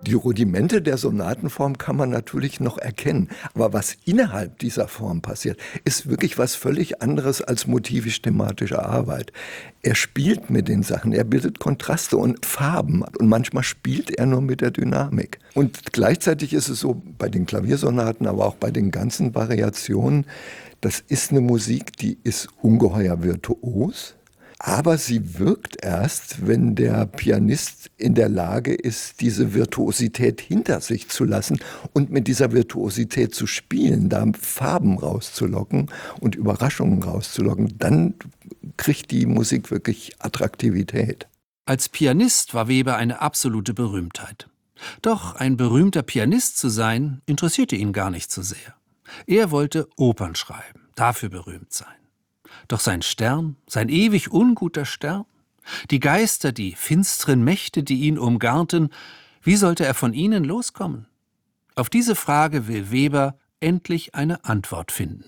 Die Rudimente der Sonatenform kann man natürlich noch erkennen. Aber was innerhalb dieser Form passiert, ist wirklich was völlig anderes als motivisch-thematische Arbeit. Er spielt mit den Sachen, er bildet Kontraste und Farben. Und manchmal spielt er nur mit der Dynamik. Und gleichzeitig ist es so bei den Klaviersonaten, aber auch bei den ganzen Variationen, das ist eine Musik, die ist ungeheuer virtuos. Aber sie wirkt erst, wenn der Pianist in der Lage ist, diese Virtuosität hinter sich zu lassen und mit dieser Virtuosität zu spielen, da Farben rauszulocken und Überraschungen rauszulocken. Dann kriegt die Musik wirklich Attraktivität. Als Pianist war Weber eine absolute Berühmtheit. Doch ein berühmter Pianist zu sein, interessierte ihn gar nicht so sehr. Er wollte Opern schreiben, dafür berühmt sein. Doch sein Stern, sein ewig unguter Stern, die Geister, die finsteren Mächte, die ihn umgarnten, wie sollte er von ihnen loskommen? Auf diese Frage will Weber endlich eine Antwort finden.